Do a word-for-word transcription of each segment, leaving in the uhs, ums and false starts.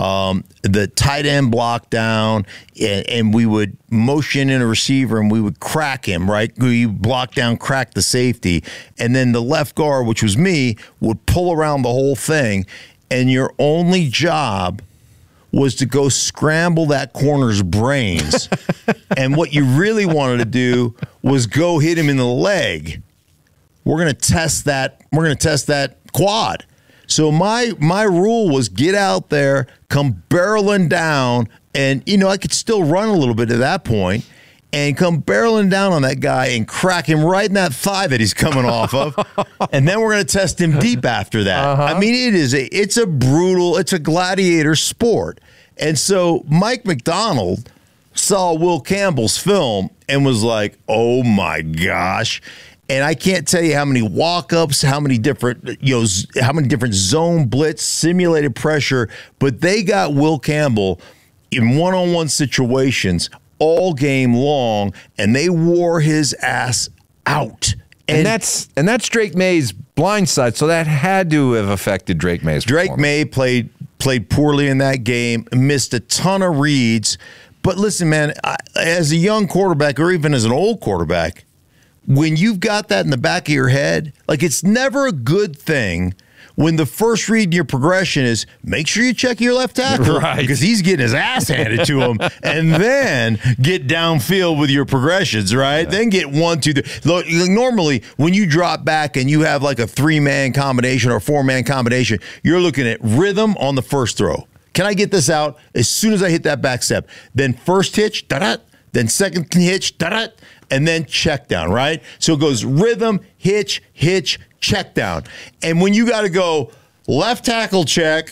um, the tight end block down, and, and we would motion in a receiver and we would crack him, right? We block down, crack the safety. And then the left guard, which was me, would pull around the whole thing. And your only job was to go scramble that corner's brains. And what you really wanted to do was go hit him in the leg. We're going to test that. We're going to test that quad. So my my rule was get out there, come barreling down, and, you know, I could still run a little bit at that point, and come barreling down on that guy and crack him right in that thigh that he's coming off of. And then we're going to test him deep after that. Uh-huh. I mean, it is a, it's a brutal, it's a gladiator sport. And so Mike Macdonald saw Will Campbell's film and was like, oh, my gosh. And I can't tell you how many walk-ups, how many different, you know, how many different zone blitz, simulated pressure, but they got Will Campbell in one-on-one situations all game long, and they wore his ass out. And, and that's and that's Drake May's blind side, so that had to have affected Drake May's Drake May played played poorly in that game, missed a ton of reads. But listen, man, I, as a young quarterback or even as an old quarterback, when you've got that in the back of your head, like, it's never a good thing when the first read in your progression is make sure you check your left tackle, right, because he's getting his ass handed to him, and then get downfield with your progressions, right? Yeah. Then get one, two, three. Look, normally, when you drop back and you have like a three-man combination or four-man combination, you're looking at rhythm on the first throw. Can I get this out as soon as I hit that back step? Then first hitch, da-da, then second hitch, da-da, and then check down, right? So it goes rhythm, hitch, hitch, check down. And when you got to go left tackle check,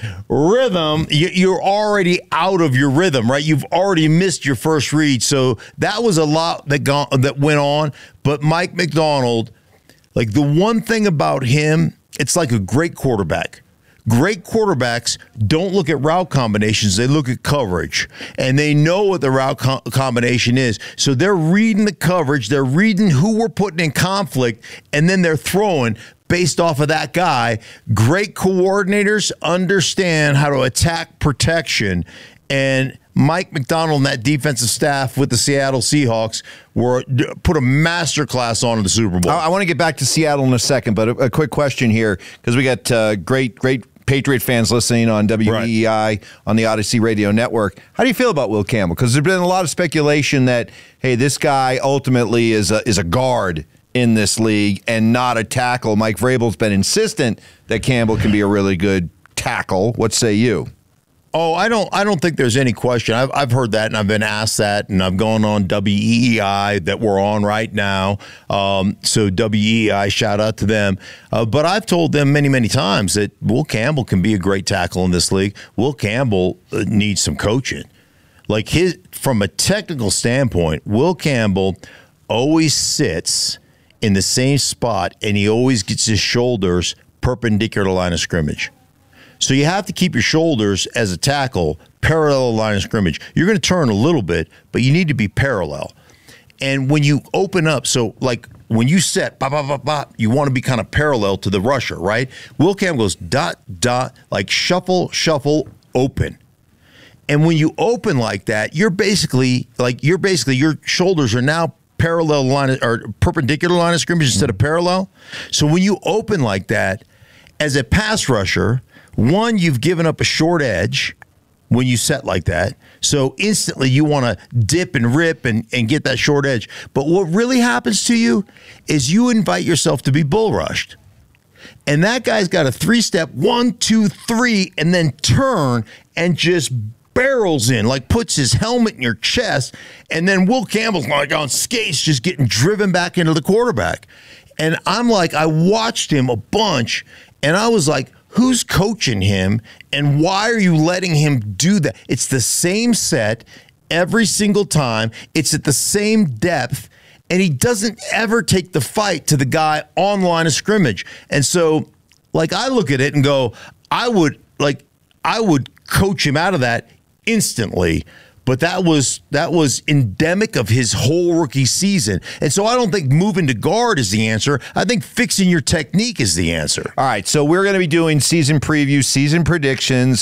rhythm, you're already out of your rhythm, right? You've already missed your first read. So that was a lot that gone, that went on. But Mike Macdonald, like, the one thing about him, it's like a great quarterback. Great quarterbacks don't look at route combinations. They look at coverage, and they know what the route co- combination is. So they're reading the coverage. They're reading who we're putting in conflict, and then they're throwing based off of that guy. Great coordinators understand how to attack protection, and Mike Macdonald and that defensive staff with the Seattle Seahawks were put a masterclass on in the Super Bowl. I, I want to get back to Seattle in a second, but a, a quick question here, because we got uh, great, great Patriot fans listening on W E E I, right, on the Odyssey Radio Network. How do you feel about Will Campbell? Because there's been a lot of speculation that, hey, this guy ultimately is a, is a guard in this league and not a tackle. Mike Vrabel's been insistent that Campbell can be a really good tackle. What say you? Oh, I don't. I don't think there's any question. I've I've heard that, and I've been asked that, and I've gone on W E E I that we're on right now. Um, so W E E I, shout out to them. Uh, but I've told them many, many times that Will Campbell can be a great tackle in this league. Will Campbell uh, needs some coaching. Like, his, from a technical standpoint, Will Campbell always sits in the same spot, and he always gets his shoulders perpendicular to the line of scrimmage. So you have to keep your shoulders as a tackle parallel to the line of scrimmage. You're going to turn a little bit, but you need to be parallel. And when you open up, so like when you set, bop, bop, bop, bop, you want to be kind of parallel to the rusher, right? Will Campbell goes dot, dot, like shuffle, shuffle, open. And when you open like that, you're basically, like, you're basically, your shoulders are now parallel line of, or perpendicular line of scrimmage instead of parallel. So when you open like that, as a pass rusher, one, you've given up a short edge when you set like that. So instantly you want to dip and rip and, and get that short edge. But what really happens to you is you invite yourself to be bull rushed. And that guy's got a three-step, one, two, three, and then turn and just barrels in, like puts his helmet in your chest. And then Will Campbell's like on skates just getting driven back into the quarterback. And I'm like, I watched him a bunch, and I was like, who's coaching him, and why are you letting him do that? It's the same set every single time. It's at the same depth, and he doesn't ever take the fight to the guy on line of scrimmage. And so, like, I look at it and go, I would, like, I would coach him out of that instantly. But that was that was endemic of his whole rookie season. And so I don't think moving to guard is the answer. I think fixing your technique is the answer. All right, so we're going to be doing season previews, season predictions,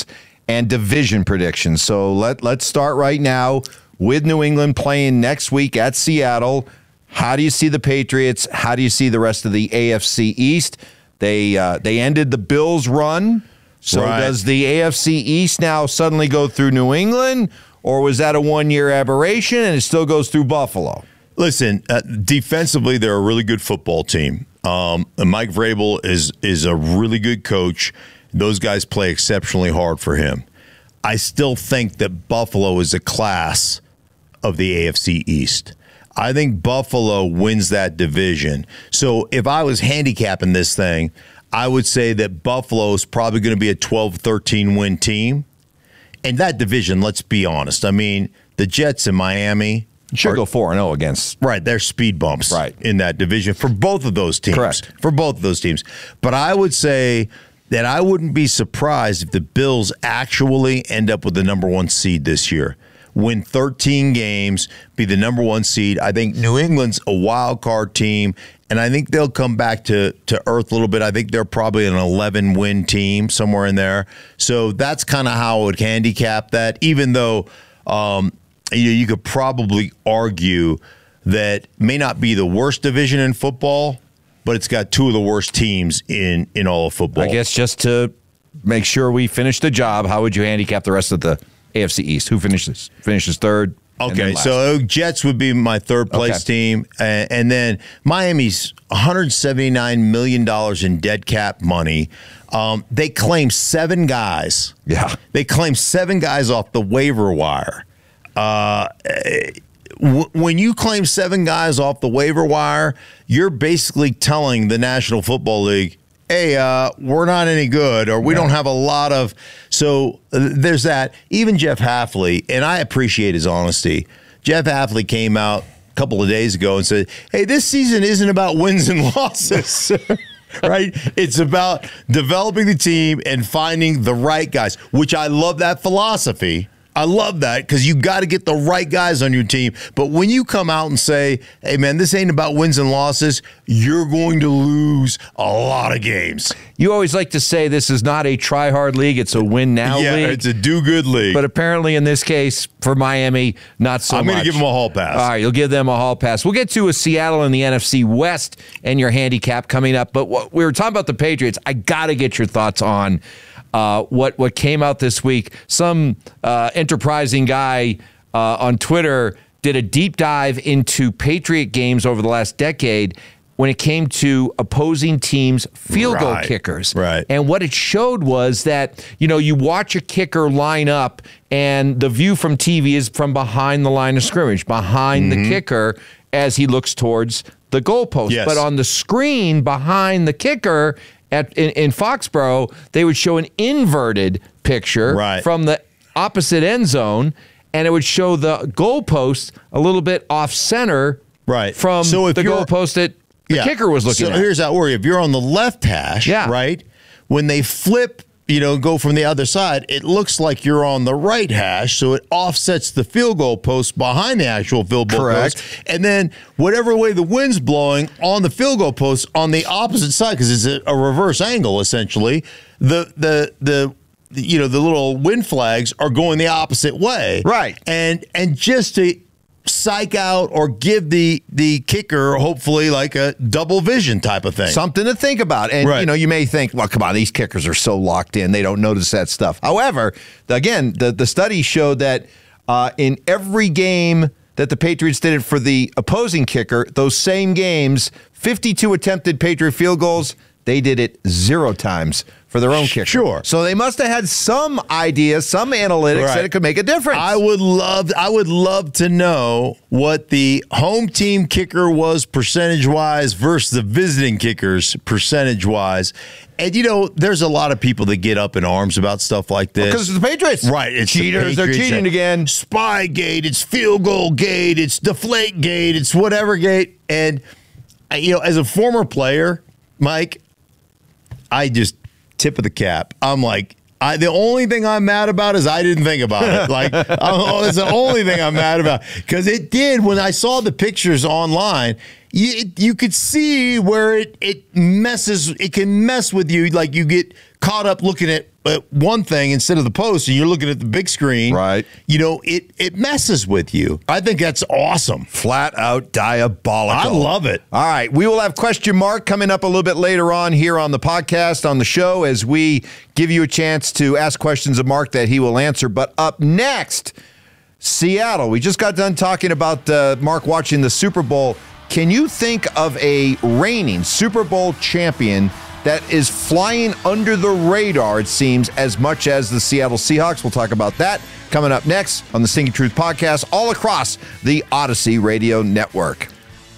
and division predictions. So let, let's start right now with New England playing next week at Seattle. How do you see the Patriots? How do you see the rest of the A F C East? They uh, they ended the Bills' run. So right. Does the A F C East now suddenly go through New England, or was that a one-year aberration and it still goes through Buffalo? Listen, uh, defensively, they're a really good football team. Um, Mike Vrabel is is a really good coach. Those guys play exceptionally hard for him. I still think that Buffalo is a class of the A F C East. I think Buffalo wins that division. So if I was handicapping this thing, I would say that Buffalo is probably going to be a twelve thirteen win team. And that division, let's be honest. I mean, the Jets in Miami should are, go four and oh against. Right, they're speed bumps right. in that division for both of those teams. Correct. For both of those teams. But I would say that I wouldn't be surprised if the Bills actually end up with the number one seed this year. Win thirteen games, be the number one seed. I think New England's a wild card team, and I think they'll come back to, to earth a little bit. I think they're probably an eleven win team, somewhere in there. So that's kind of how I would handicap that, even though um, you, you could probably argue that may not be the worst division in football, but it's got two of the worst teams in, in all of football. I guess just to make sure we finish the job, how would you handicap the rest of the A F C East? Who finishes finishes third? Okay, so Jets would be my third place okay. team, and, and then Miami's one hundred seventy-nine million dollars in dead cap money. Um, they claim seven guys. Yeah, they claim seven guys off the waiver wire. Uh, w- when you claim seven guys off the waiver wire, you're basically telling the National Football League, hey, uh, we're not any good, or we yeah. don't have a lot of. So uh, there's that. Even Jeff Hafley, and I appreciate his honesty. Jeff Hafley came out a couple of days ago and said, hey, this season isn't about wins and losses, right? It's about developing the team and finding the right guys, which I love that philosophy. I love that because you got to get the right guys on your team. But when you come out and say, hey, man, this ain't about wins and losses, you're going to lose a lot of games. You always like to say this is not a try-hard league. It's a win-now yeah, league. Yeah, it's a do-good league. But apparently in this case, for Miami, not so I'm much. I'm going to give them a hall pass. All right, you'll give them a hall pass. We'll get to a Seattle in the N F C West and your handicap coming up. But what, we were talking about the Patriots. I got to get your thoughts on Uh, what what came out this week. Some uh, enterprising guy uh, on Twitter did a deep dive into Patriot games over the last decade when it came to opposing teams' field goal right. kickers. Right. And what it showed was that, you know, you watch a kicker line up and the view from T V is from behind the line of scrimmage, behind mm-hmm. the kicker as he looks towards the goalpost. Yes. But on the screen behind the kicker, At, in, in Foxborough, they would show an inverted picture right. from the opposite end zone, and it would show the goalpost a little bit off center right. from so if the goalpost that the yeah. kicker was looking so at. So here's how worry. If you're on the left hash, yeah. right, when they flip, you know, go from the other side, it looks like you're on the right hash, so it offsets the field goal post behind the actual field goal Correct. post. And then whatever way the wind's blowing on the field goal post on the opposite side, because it's a, a reverse angle essentially, the the the you know the little wind flags are going the opposite way. Right. And and just to psych out or give the the kicker hopefully like a double vision type of thing. Something to think about. And, right. you know, you may think, well, come on, these kickers are so locked in. They don't notice that stuff. However, again, the, the study showed that uh, in every game that the Patriots did it for the opposing kicker, those same games, fifty-two attempted Patriot field goals, they did it zero times for their own kicker. Sure. So they must have had some idea, some analytics right. that it could make a difference. I would love I would love to know what the home team kicker was percentage-wise versus the visiting kickers percentage-wise. And, you know, there's a lot of people that get up in arms about stuff like this. Because it's the Patriots. Right. It's cheaters. The They're cheating again. Spy gate. It's field goal gate. It's deflate gate. It's whatever gate. And, you know, as a former player, Mike, I just tip of the cap. I'm like, I, the only thing I'm mad about is I didn't think about it. Like, oh, it's the only thing I'm mad about. Because it did, when I saw the pictures online, you, you could see where it, it messes, it can mess with you. Like you get caught up looking at uh, one thing instead of the post, and you're looking at the big screen. Right. You know, it, it messes with you. I think that's awesome. Flat out diabolical. I love it. All right. We will have question mark coming up a little bit later on here on the podcast, on the show, as we give you a chance to ask questions of Mark that he will answer. But up next, Seattle. We just got done talking about uh, Mark watching the Super Bowl. Can you think of a reigning Super Bowl champion that is flying under the radar, it seems, as much as the Seattle Seahawks? We'll talk about that coming up next on the Stinking Truth podcast, all across the Odyssey Radio Network.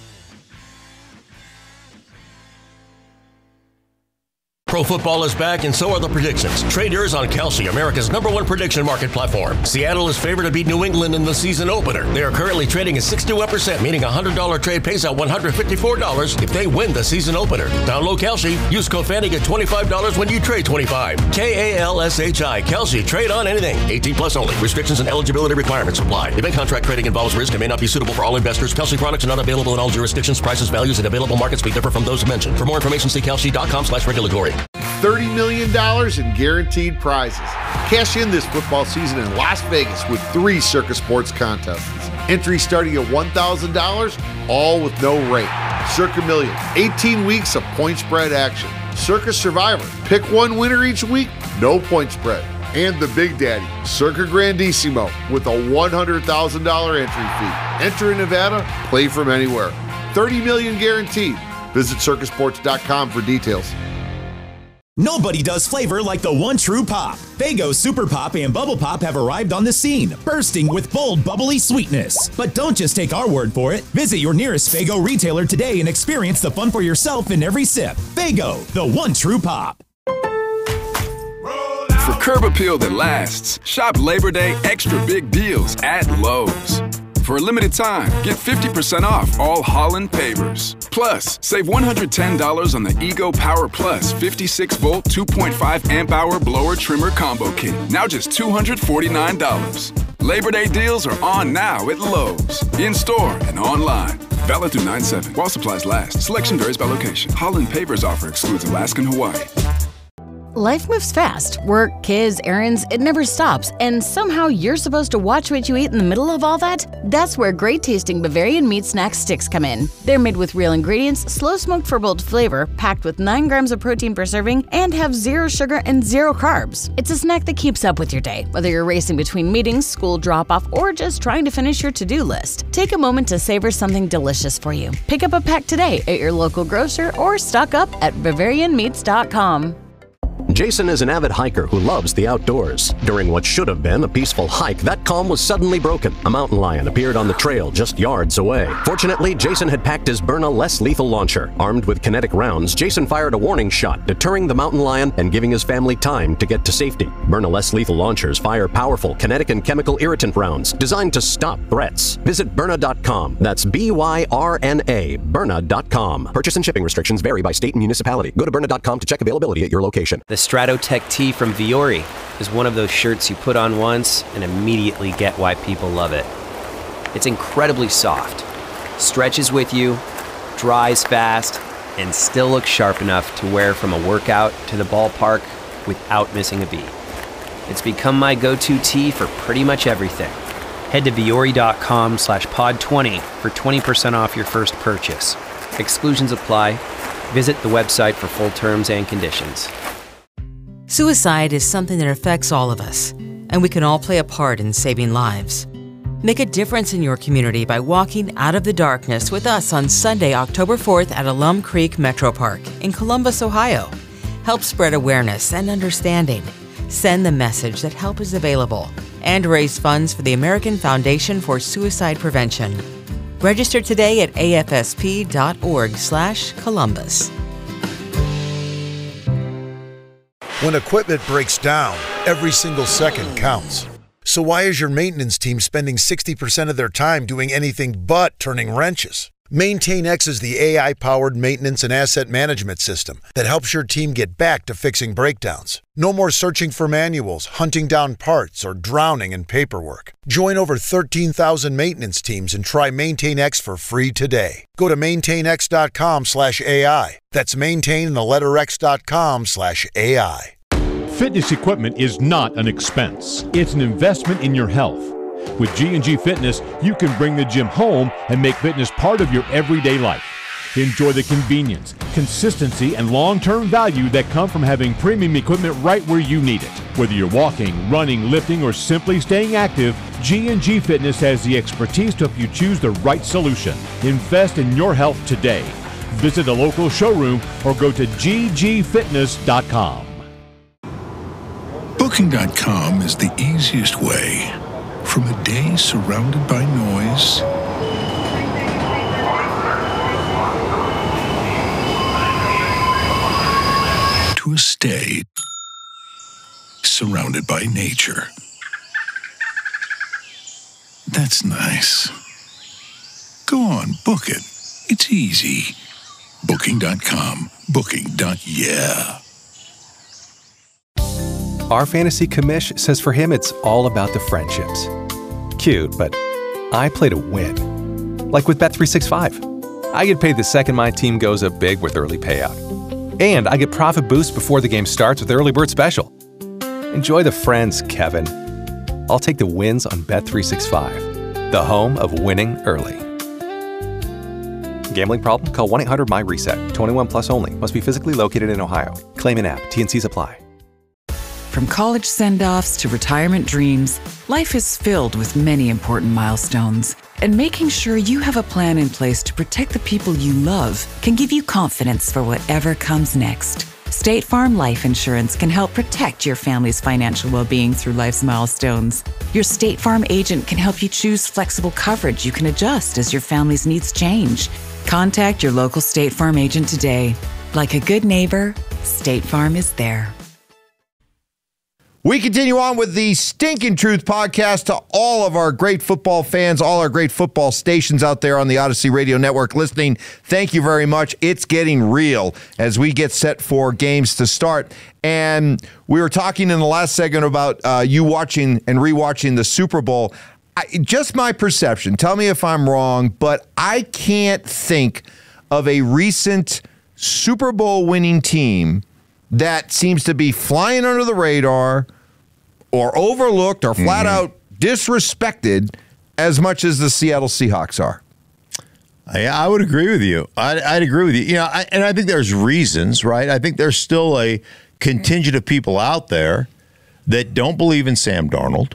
Pro football is back, and so are the predictions. Trade yours on Kalshi, America's number one prediction market platform. Seattle is favored to beat New England in the season opener. They are currently trading at sixty-one percent, meaning a one hundred dollars trade pays out one hundred fifty-four dollars if they win the season opener. Download Kalshi. Use code Fanny, get twenty-five dollars when you trade twenty-five. K A L S H I. Kalshi. Trade on anything. eighteen plus only. Restrictions and eligibility requirements apply. Event contract trading involves risk and may not be suitable for all investors. Kalshi products are not available in all jurisdictions. Prices, values, and available markets may differ from those mentioned. For more information, see kalshi.com slash regulatory. thirty million dollars in guaranteed prizes. Cash in this football season in Las Vegas with three Circa Sports contests. Entry starting at one thousand dollars, all with no rate. Circa Million, eighteen weeks of point spread action. Circa Survivor, pick one winner each week, no point spread. And the Big Daddy, Circa Grandissimo, with a one hundred thousand dollars entry fee. Enter in Nevada, play from anywhere. thirty million dollars guaranteed. Visit circa sports dot com for details. Nobody does flavor like the one true pop. Faygo Super Pop and Bubble Pop have arrived on the scene, bursting with bold, bubbly sweetness. But don't just take our word for it. Visit your nearest Faygo retailer today and experience the fun for yourself in every sip. Faygo, the one true pop. For curb appeal that lasts, shop Labor Day extra big deals at Lowe's. For a limited time, get fifty percent off all Holland pavers. Plus, save one hundred ten dollars on the Ego Power Plus fifty-six volt two point five amp hour blower trimmer combo kit. Now just two hundred forty-nine dollars. Labor Day deals are on now at Lowe's. In-store and online. Valid through nine seven. While supplies last. Selection varies by location. Holland pavers offer excludes Alaska and Hawaii. Life moves fast. Work, kids, errands, it never stops. And somehow you're supposed to watch what you eat in the middle of all that? That's where great tasting Bavarian meat snack sticks come in. They're made with real ingredients, slow smoked for bold flavor, packed with nine grams of protein per serving, and have zero sugar and zero carbs. It's a snack that keeps up with your day, whether you're racing between meetings, school drop-off, or just trying to finish your to-do list. Take a moment to savor something delicious for you. Pick up a pack today at your local grocer or stock up at bavarian meats dot com. Jason is an avid hiker who loves the outdoors. During what should have been a peaceful hike, that calm was suddenly broken. A mountain lion appeared on the trail just yards away. Fortunately, Jason had packed his Byrna less lethal launcher. Armed with kinetic rounds, Jason fired a warning shot, deterring the mountain lion and giving his family time to get to safety. Byrna less lethal launchers fire powerful kinetic and chemical irritant rounds designed to stop threats. Visit Byrna dot com. That's B Y R N A, Byrna dot com. Purchase and shipping restrictions vary by state and municipality. Go to Byrna dot com to check availability at your location. The Stratotech tee from Viore is one of those shirts you put on once and immediately get why people love it. It's incredibly soft, stretches with you, dries fast, and still looks sharp enough to wear from a workout to the ballpark without missing a beat. It's become my go-to tee for pretty much everything. Head to Viore dot com slash pod twenty for twenty percent off your first purchase. Exclusions apply. Visit the website for full terms and conditions. Suicide is something that affects all of us, and we can all play a part in saving lives. Make a difference in your community by walking out of the darkness with us on Sunday, October fourth at Alum Creek Metro Park in Columbus, Ohio. Help spread awareness and understanding. Send the message that help is available and raise funds for the American Foundation for Suicide Prevention. Register today at A F S P dot org slash Columbus. When equipment breaks down, every single second counts. So why is your maintenance team spending sixty percent of their time doing anything but turning wrenches? MaintainX is the A I-powered maintenance and asset management system that helps your team get back to fixing breakdowns. No more searching for manuals, hunting down parts, or drowning in paperwork. Join over thirteen thousand maintenance teams and try MaintainX for free today. Go to maintainx.com slash AI. That's maintain the letter x.com slash AI. Fitness equipment is not an expense. It's an investment in your health. With G and G Fitness, you can bring the gym home and make fitness part of your everyday life. Enjoy the convenience, consistency, and long-term value that come from having premium equipment right where you need it. Whether you're walking, running, lifting, or simply staying active, G and G Fitness has the expertise to help you choose the right solution. Invest in your health today. Visit a local showroom or go to g g fitness dot com. Booking dot com is the easiest way. From a day surrounded by noise to a stay surrounded by nature. That's nice. Go on, book it. It's easy. Booking dot com. Booking. Yeah. Our fantasy commish says for him it's all about the friendships. Cute, but I play to win. Like with Bet three sixty-five. I get paid the second my team goes up big with early payout. And I get profit boost before the game starts with Early Bird Special. Enjoy the friends, Kevin. I'll take the wins on Bet three sixty-five, the home of winning early. Gambling problem? Call one eight hundred M Y reset. twenty-one plus only. Must be physically located in Ohio. Claim in app. T and Cs apply. From college send-offs to retirement dreams, life is filled with many important milestones. And making sure you have a plan in place to protect the people you love can give you confidence for whatever comes next. State Farm Life Insurance can help protect your family's financial well-being through life's milestones. Your State Farm agent can help you choose flexible coverage you can adjust as your family's needs change. Contact your local State Farm agent today. Like a good neighbor, State Farm is there. We continue on with the Stinking Truth podcast to all of our great football fans, all our great football stations out there on the Odyssey Radio Network listening. Thank you very much. It's getting real as we get set for games to start. And we were talking in the last segment about uh, you watching and rewatching the Super Bowl. I, just my perception, tell me if I'm wrong, but I can't think of a recent Super Bowl winning team that seems to be flying under the radar or overlooked or flat mm-hmm. out disrespected as much as the Seattle Seahawks are. I, I would agree with you. I'd, I'd agree with you. You know, I, and I think there's reasons, right? I think there's still a contingent of people out there that don't believe in Sam Darnold.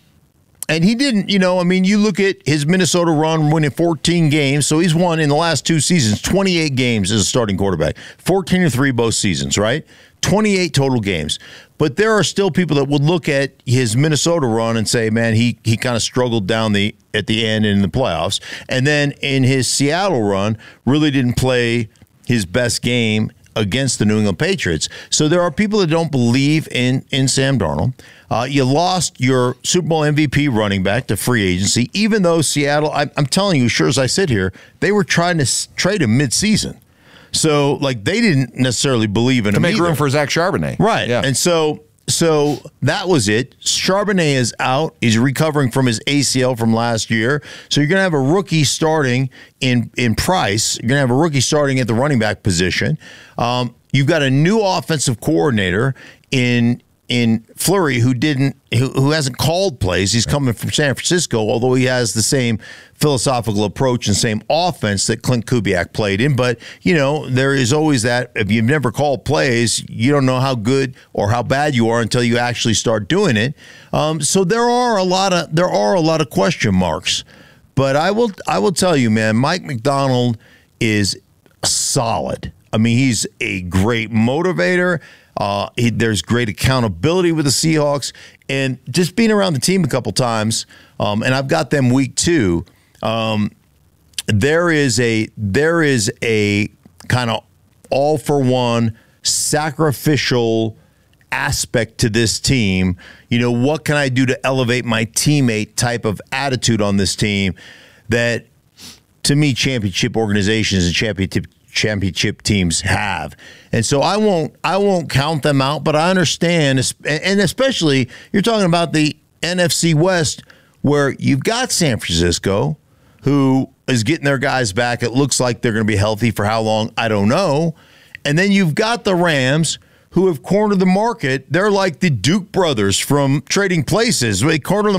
And he didn't, you know, I mean, you look at his Minnesota run winning fourteen games. So he's won in the last two seasons, twenty-eight games as a starting quarterback, fourteen to three both seasons, right? twenty-eight total games. But there are still people that would look at his Minnesota run and say, man, he he kind of struggled down the at the end in the playoffs. And then in his Seattle run, really didn't play his best game against the New England Patriots. So there are people that don't believe in, in Sam Darnold. Uh, you lost your Super Bowl M V P running back to free agency, even though Seattle, I, I'm telling you, sure as I sit here, they were trying to s- trade him midseason. So, like, they didn't necessarily believe in to him make either. room for Zach Charbonnet. Right. Yeah. And so so that was it. Charbonnet is out. He's recovering from his A C L from last year. So you're going to have a rookie starting in, in Price. You're going to have a rookie starting at the running back position. Um, you've got a new offensive coordinator in in Fleury who didn't who, who hasn't called plays. He's coming from San Francisco, although he has the same philosophical approach and same offense that Clint Kubiak played in. But, you know, there is always that if you've never called plays, you don't know how good or how bad you are until you actually start doing it. Um, so there are a lot of there are a lot of question marks. But I will I will tell you, man, Mike Macdonald is solid. I mean, he's a great motivator. Uh, he, there's great accountability with the Seahawks, and just being around the team a couple times, um, and I've got them week two. Um, there is a there is a kind of all for one sacrificial aspect to this team. You know, what can I do to elevate my teammate type of attitude on this team that to me, championship organizations and championship championship teams have. And so I won't I won't count them out, but I understand, and especially you're talking about the N F C West, where you've got San Francisco, who is getting their guys back. It looks like they're going to be healthy for how long, I don't know. And then you've got the Rams, who have cornered the market. They're like the Duke brothers from Trading Places. They corner the